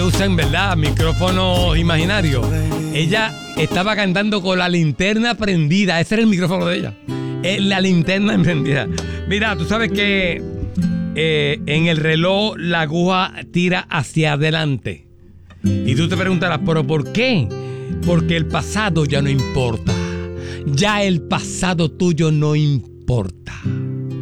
usan, ¿verdad?, micrófonos imaginarios. Ella estaba cantando con la linterna prendida. Ese era el micrófono de ella. La linterna prendida. Mira, tú sabes que en el reloj la aguja tira hacia adelante. Y tú te preguntarás, ¿pero por qué? Porque el pasado ya no importa. Ya el pasado tuyo no importa.